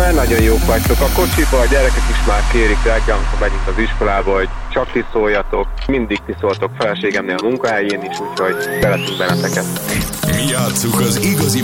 Nagyon jók vagytok. A kocsiba a gyerekek is már kérik reggel, amikor megyünk az iskolába, hogy csak ti szóljatok. Mindig ti szóltok feleségemnél a munkahelyén is, úgyhogy szeretünk benneteket. Mi játsszuk az igazi